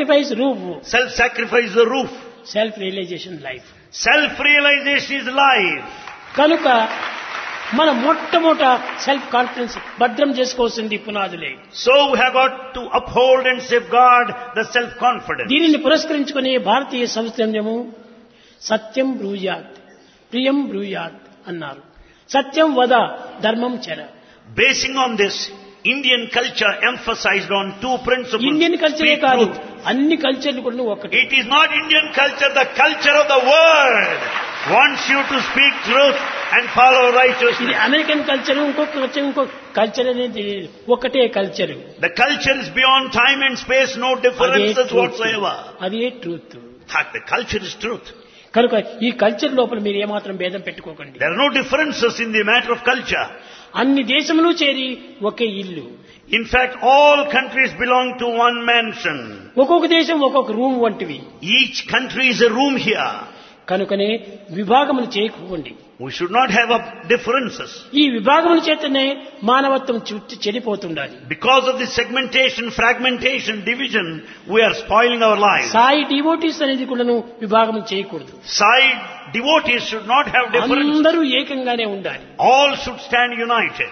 sacrifice roof, Self-sacrifice is the roof. self-realization life. Self-realization is life. కనుక మన మొట్టమొదట self confidence భద్రం చేసుకోవాల్సింది పునాదులే. So we have got to uphold and safeguard the self-confidence. దీనిని పురస్కరించుకుని భారతీయ సంస్కృతము సత్యం బ్రూయాత్ ప్రియం బ్రూయాత్ అన్నారు. సత్యం వద ధర్మం చర. Basing on this, Indian culture emphasized on two principles. Indian కల్చరే Speak కాదు, truth. అన్ని కల్చర్లు కూడా ఒకటి. It is not Indian culture, the culture of the world wants you to speak truth and follow ఇది righteousness. అమెరికన్ కల్చర్, ఇంకొక culture అనేది ఒకటే culture. The culture is beyond time and space, no differences whatsoever. అదే truth. The culture is truth. కనుక ఈ culture లోపల మీరు ఏమాత్రం భేదం పెట్టుకోకండి. There are no differences in the matter of culture. అన్ని దేశములు చేరి ఒకే ఇల్లు. In fact, all countries belong to one mansion. ఒక్కొక్క దేశం ఒక్కొక్క రూమ్ వంటివి. Each country is a room here. కనుకనే విభాగములు చేయకపోండి. We should not have differences. ఈ విభాగముల చేతనే మానవత్వం చుట్టి చెడిపోతుండాలి. Because of this segmentation, fragmentation, division, we are spoiling our lives. Sai devotees అనేది కూడాను విభాగం చేయకూడదు. Side devotees should not have differences. అందరూ ఏకంగానే ఉండాలి. All should stand united.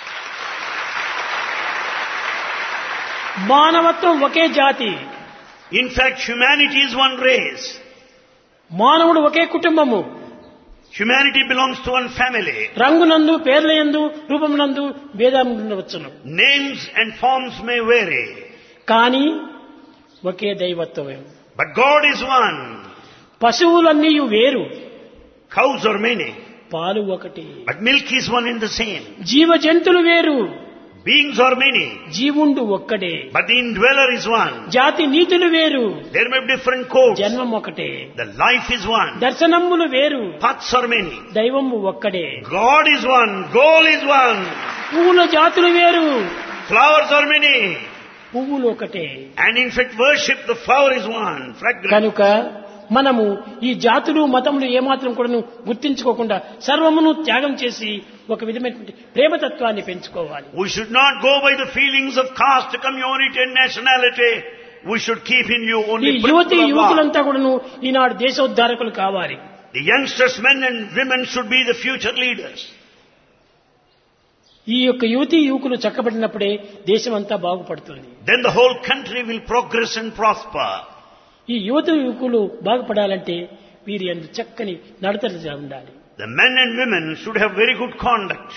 మానవత్వం ఒకే జాతి. In fact, humanity is one race. మానవుడు ఒకే కుటుంబము. Humanity belongs to one family. రంగునందు, పేర్లయందు, రూపమునందు భేదం ఉండవచ్చును. Names and forms may vary. కానీ ఒకే దైవత్వమే. But God is one. పశువులన్నీ వేరు, Cows are many. పాలు ఒకటి. But milk is one and the same. జీవ జంతువులు వేరు, Beings are many. జీవుండు ఒక్కడే. But the indweller is one. జాతి నీతులు వేరు, There may be different codes. జన్మం ఒకటే. The life is one. దర్శనములు వేరు, Paths are many. దైవము ఒక్కడే. God is one. Goal is one. పువ్వుల జాతులు వేరు, Flowers are many. పువ్వులు ఒకటే. And in fact, worship, the flower is one. Fragrant. కనుక మనము ఈ జాతులు మతములు ఏమాత్రం కూడా గుర్తించుకోకుండా సర్వమును త్యాగం చేసి ఒక విధమైనటువంటి ప్రేమతత్వాన్ని పెంచుకోవాలి. We should not go by the feelings of caste, community and nationality. We should keep in you ఈ only యువతి principle of love. యువకులంతా కూడాను ఈనాడు దేశోద్ధారకులు కావాలి. The youngsters, men and women should be the future leaders. ఈ యొక్క యువతి యువకులు చక్కబడినప్పుడే దేశం అంతా బాగుపడుతుంది. Then the whole country will progress and prosper. ఈ యువతి యువకులు బాగుపడాలంటే వీరి యందు చక్కని నడతలు ఉండాలి. The men and women should have very good conduct.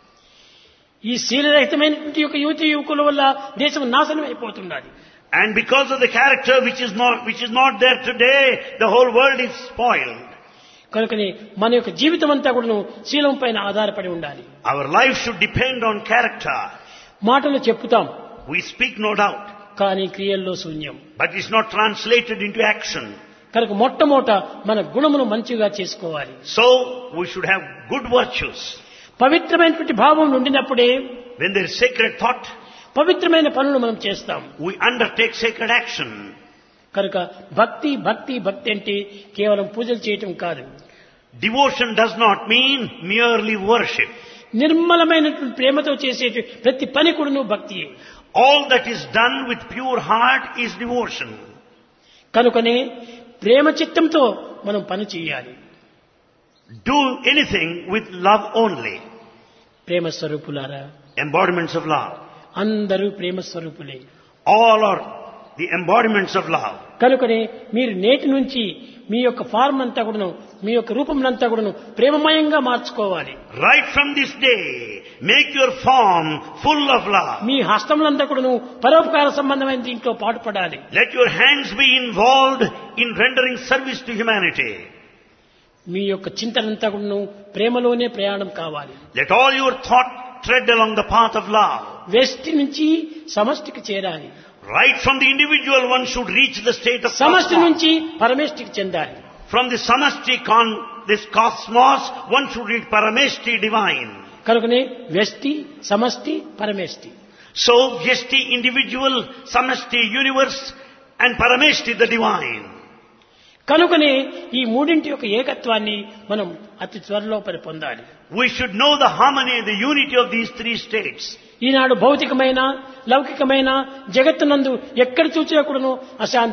ఈ శీలరహితమైనటువంటి యొక్క యువతి యువకుల వల్ల దేశం నాశనం అయిపోతున్నది. And because of the character which is not there today, the whole world is spoiled. కనుకనే మన యొక్క జీవితం అంతా కూడా శీలం పైన ఆధారపడి ఉండాలి. Our life should depend on character. మాటలు చెప్పుతాం, We speak no doubt, కానీ క్రియల్లో శూన్యం. but it's not translated into action. కనుక మొట్టమొదట మన గుణమును మంచిగా చేసుకోవాలి. So we should have good virtues. పవిత్రమైనటువంటి భావం ఉండినప్పుడే When there is sacred thought, పవిత్రమైన పనులు మనం చేస్తాం. we undertake sacred action. కనుక భక్తి భక్తి భక్తి అంటే కేవలం పూజలు చేయటం కాదు. Devotion does not mean merely worship. నిర్మలమైనటువంటి ప్రేమతో చేసే ప్రతి పని కూడా భక్తియే. All that is done with pure heart is devotion. కనుకనే ప్రేమ చిత్తంతో మనం పని చేయాలి. Do anything with love only. ప్రేమ స్వరూపులారా, Embodiments of love. అందరూ ప్రేమ స్వరూపులే. All are the embodiments of love. కనుకనే మీరు నేటి నుంచి మీ యొక్క ఫార్మ్ అంతా కూడాను, మీ యొక్క రూపంనంతా కూడాను ప్రేమమయంగా మార్చుకోవాలి. Right from this day, make your form full of love. మీ హస్తములంతా కూడాను పరోపకార సంబంధమైన దీంట్లో పాటుపడాలి. Let your hands be involved in rendering service to humanity. మీ యొక్క చింతనంతా కూడాను ప్రేమలోనే ప్రయాణం కావాలి. Let all your thought tread along the path of love. West నుంచి సమష్టికి చేరాలి. Right from the individual, one should reach the state of సమష్టి cosmos. నుంచి పరమేష్టికి చెందాలి. From the samashti, this cosmos, one should reach parameshti, divine. కనుకనే వెష్టి, సమష్టి, పరమేష్టి. So, Vyashti, individual, samashti, universe, and parameshti, the divine. కనుకనే ఈ మూడింటి యొక్క ఏకత్వాన్ని మనం అతి త్వరలో పొందాలి. We should know the harmony, the unity of these three states. ఈనాడు భౌతికమైన లౌకికమైన జగత్తునందు ఎక్కడ చూసినా కూడాను అశాంతి